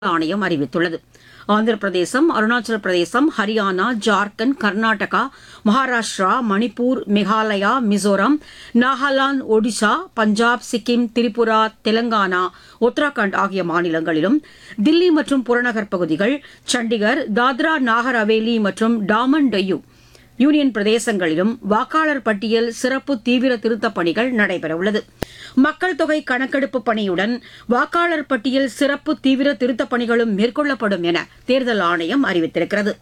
ஆணையம் அறிவித்துள்ளது. ஆந்திர பிரதேசம், அருணாச்சல பிரதேசம், ஹரியானா, ஜார்க்கண்ட், கர்நாடகா, மகாராஷ்டிரா, மணிப்பூர், மேகாலயா, மிசோரம், நாகாலாந்து, ஒடிஷா, பஞ்சாப், சிக்கிம், திரிபுரா, தெலங்கானா, உத்தரகாண்ட் ஆகிய மாநிலங்களிலும், தில்லி மற்றும் புறநகர் பகுதிகள், சண்டிகர், தாத்ரா நாகர் ஹவேலி மற்றும் டாமன் டையூ யூனியன் பிரதேசங்களிலும் வாக்காளர் பட்டியல் சிறப்பு தீவிர திருத்தப் பணிகள் நடைபெறவுள்ளது. மக்கள் தொகை கணக்கெடுப்பு பணியுடன் வாக்காளர் பட்டியல் சிறப்பு தீவிர திருத்தப் பணிகளும் மேற்கொள்ளப்படும் என தேர்தல் ஆணையம் அறிவித்திருக்கிறது.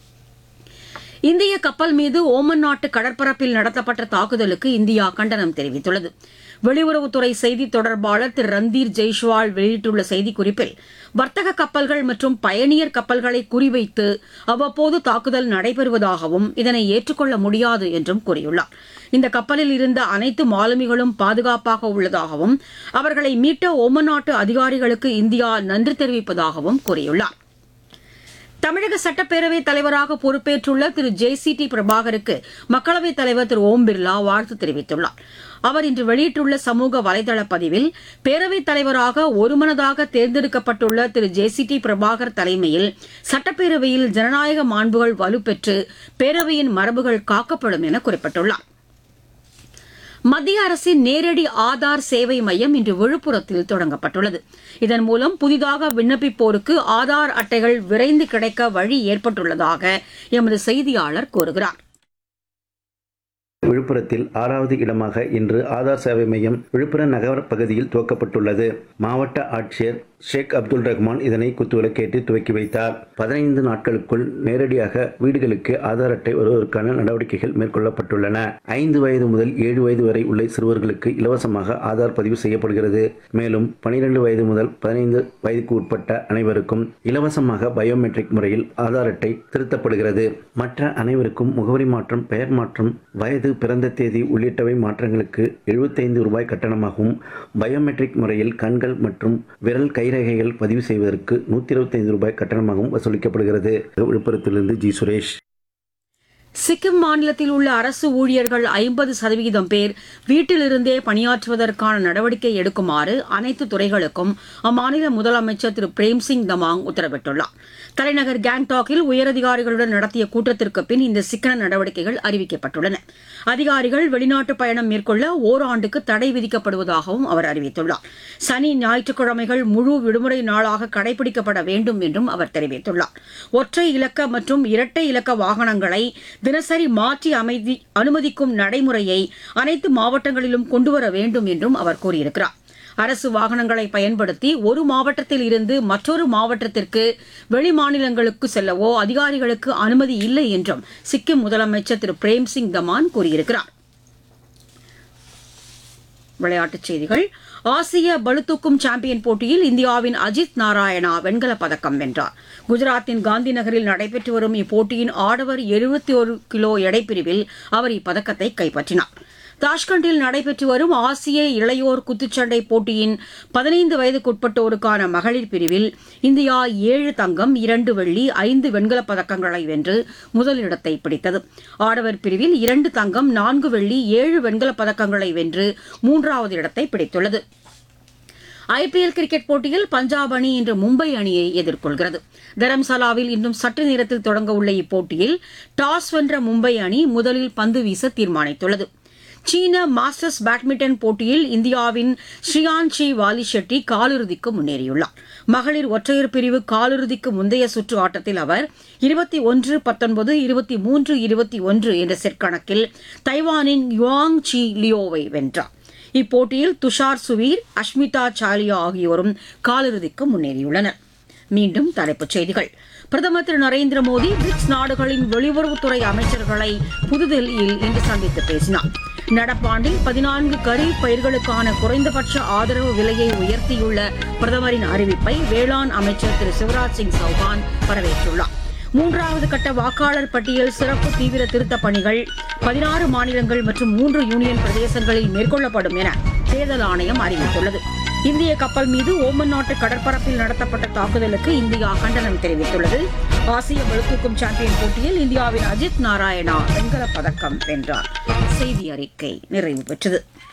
இந்திய கப்பல் மீது ஓமன் நாட்டு கடற்பரப்பில் நடத்தப்பட்ட தாக்குதலுக்கு இந்தியா கண்டனம் தெரிவித்துள்ளது. வெளியுறவுத்துறை செய்தித் தொடர்பாளர் திரு ரந்தீர் ஜெய்ஷ்வால் வெளியிட்டுள்ள செய்திக்குறிப்பில், வர்த்தக கப்பல்கள் மற்றும் பயணியர் கப்பல்களை குறிவைத்து அவ்வப்போது தாக்குதல் நடைபெறுவதாகவும் இதனை ஏற்றுக்கொள்ள முடியாது என்றும் கூறியுள்ளார். இந்த கப்பலில் இருந்த அனைத்து மாலுமிகளும் பாதுகாப்பாக உள்ளதாகவும் அவர்களை மீட்ட ஓமன் நாட்டு அதிகாரிகளுக்கு இந்தியா நன்றி தெரிவிப்பதாகவும் கூறியுள்ளார். தமிழக சட்டப்பேரவைத் தலைவராக பொறுப்பேற்றுள்ள திரு ஜே.சி.டி. பிரபாகருக்கு மக்களவைத் தலைவர் திரு ஓம் பிர்லா வாழ்த்து தெரிவித்துள்ளார். அவர் இன்று வெளியிட்டுள்ள சமூக வலைதள பதிவில், பேரவைத் தலைவராக ஒருமனதாக தேர்ந்தெடுக்கப்பட்டுள்ள திரு ஜே.சி.டி. பிரபாகர் தலைமையில் சட்டப்பேரவையில் ஜனநாயக மாண்புகள் வலுப்பெற்று பேரவையின் மரபுகள் காக்கப்படும் என குறிப்பிட்டுள்ளார். மத்திய அரசின் நேரடி ஆதார் சேவை மையம் இன்று விழுப்புரத்தில் தொடங்கப்பட்டுள்ளது. இதன் மூலம் புதிதாக விண்ணப்பிப்போருக்கு ஆதார் அட்டைகள் விரைந்து கிடைக்க வழி ஏற்பட்டுள்ளதாக எமது செய்தியாளர் கூறுகிறார். விழுப்புரத்தில் 6வது இடமாக இன்று ஆதார் சேவை மையம் விழுப்புரம் நகர பகுதியில் துவக்கப்பட்டுள்ளது. மாவட்ட ஆட்சியர் ஷேக் அப்துல் ரஹ்மான் இதனை குத்துவிளக்கேற்றி துவக்கி வைத்தார். 15 நாட்களுக்குள் நேரடியாக வீடுகளுக்கு ஆதார் அட்டை வருவதற்கான நடவடிக்கைகள் மேற்கொள்ளப்பட்டுள்ளன. 5 வயது முதல் 7 வயது வரை உள்ள சிறுவர்களுக்கு இலவசமாக ஆதார் பதிவு செய்யப்படுகிறது. மேலும் 12 வயது முதல் 15 வயதுக்கு உட்பட்ட அனைவருக்கும் இலவசமாக பயோமெட்ரிக் முறையில் ஆதார் அட்டை திருத்தப்படுகிறது. மற்ற அனைவருக்கும் முகவரி மாற்றம், பெயர் மாற்றம், வயது, பிறந்த தேதி உள்ளிட்டவை மாற்றங்களுக்கு 75 ரூபாய் கட்டணமாகவும், பயோமெட்ரிக் முறையில் கண்கள் மற்றும் விரல் கைரேகைகள் பதிவு செய்வதற்கு 125 ரூபாய் கட்டணமாகவும் வசூலிக்கப்படுகிறது. விழுப்புரத்திலிருந்து ஜி. சுரேஷ். சிக்கிம் மாநிலத்தில் உள்ள அரசு ஊழியர்கள் 50% பேர் வீட்டிலிருந்தே பணியாற்றுவதற்கான நடவடிக்கை எடுக்குமாறு அனைத்து துறைகளுக்கும் அம்மாநில முதலமைச்சர் திரு பிரேம்சிங் தமாங் உத்தரவிட்டுள்ளார். தலைநகர் கேங்டாக்கில் உயரதிகாரிகளுடன் நடத்திய கூட்டத்திற்கு பின் இந்த சிக்கன நடவடிக்கைகள் அறிவிக்கப்பட்டுள்ளன. அதிகாரிகள் வெளிநாட்டு பயணம் மேற்கொள்ள ஓராண்டுக்கு தடை விதிக்கப்படுவதாகவும் அவர் அறிவித்துள்ளார். சனி, ஞாயிற்றுக்கிழமைகள் முழு விடுமுறை நாளாக கடைபிடிக்கப்பட வேண்டும் என்றும் அவர் தெரிவித்துள்ளார். ஒற்றை இலக்க மற்றும் இரட்டை இலக்க வாகனங்களை தினசரி மாற்றி அனுமதிக்கும் நடைமுறையை அனைத்து மாவட்டங்களிலும் கொண்டுவர வேண்டும் என்றும் அவர் கூறியிருக்கிறார். அரசு வாகனங்களை பயன்படுத்தி ஒரு மாவட்டத்தில் இருந்து மற்றொரு மாவட்டத்திற்கு வெளிமாநிலங்களுக்கு செல்லவோ அதிகாரிகளுக்கு அனுமதி இல்லை என்றும் சிக்கிம் முதலமைச்சர் திரு பிரேம்சிங் தமான் கூறியிருக்கிறார். விளையாட்டுச் செய்திகள். ஆசிய பளுதூக்கும் சாம்பியன் போட்டியில் இந்தியாவின் அஜித் நாராயணா வெண்கலப் பதக்கம் வென்றார். குஜராத்தின் காந்தி நகரில் நடைபெற்று வரும் இப்போட்டியின் ஆடவர் 71 கிலோ எடைப்பிரிவில் அவர் இப்பதக்கத்தை கைப்பற்றினார். தாஷ்கண்டில் நடைபெற்று வரும் ஆசிய இளையோர் குத்துச்சண்டை போட்டியின் 15 வயதுக்குட்பட்டோருக்கான மகளிர் பிரிவில் இந்தியா 7 தங்கம், 2 வெள்ளி, 5 வெண்கலப் பதக்கங்களை வென்று முதலிடத்தை பிடித்தது. ஆடவர் பிரிவில் 2 தங்கம், 4 வெள்ளி, 7 வெண்கலப் பதக்கங்களை வென்று 3வது இடத்தை பிடித்துள்ளது. ஐபிஎல் கிரிக்கெட் போட்டியில் பஞ்சாப் அணி இன்று மும்பை அணியை எதிர்கொள்கிறது. தரம்சாலாவில் இன்னும் சற்று நேரத்தில் தொடங்க உள்ள இப்போட்டியில் டாஸ் வென்ற மும்பை அணி முதலில் பந்து வீச தீர்மானித்துள்ளது. சீன மாஸ்டர்ஸ் பேட்மிண்டன் போட்டியில் இந்தியாவின் ஸ்ரீயான்ஷி வாலி ஷெட்டி காலிறுதிக்கு முன்னேறியுள்ளார். மகளிர் ஒற்றையர் பிரிவு காலிறுதிக்கு முந்தைய சுற்று ஆட்டத்தில் அவர் 21-19, 23-21 என்ற செட் கணக்கில் தைவானின் யுவாங் சி லியோவை வென்றார். இப்போட்டியில் துஷார் சுவீர், அஷ்மிதா சாலியா ஆகியோரும் காலிறுதிக்கு முன்னேறியுள்ளனர். மீண்டும் தலைப்புச் செய்திகள். பிரதமர் திரு நரேந்திர மோடி பிரிக்ஸ் நாடுகளின் வெளியுறவுத்துறை அமைச்சர்களை புதுதில்லியில் இன்று சந்தித்து பேசினார். நடப்பாண்டில் 14 கரீப் பயிர்களுக்கான குறைந்தபட்ச ஆதரவு விலையை உயர்த்தியுள்ள பிரதமரின் அறிவிப்பை வேளாண் அமைச்சர் திரு சிவராஜ் சிங் சௌஹான் வரவேற்றுள்ளார். 3வது கட்ட வாக்காளர் பட்டியல் சிறப்பு தீவிர திருத்தப் பணிகள் 16 மாநிலங்கள் மற்றும் 3 யூனியன் பிரதேசங்களில் மேற்கொள்ளப்படும் என தேர்தல் ஆணையம் அறிவித்துள்ளது. இந்திய கப்பல் மீது ஓமன் நாட்டு கடற்பரப்பில் நடத்தப்பட்ட தாக்குதலுக்கு இந்தியா கண்டனம் தெரிவித்துள்ளது. ஆசிய பளுதூக்கும் சாம்பியன் போட்டியில் இந்தியாவின் அஜித் நாராயணா வெண்கலப் பதக்கம் வென்றார். செய்தி அறிக்கை நிறைவு பெற்றது.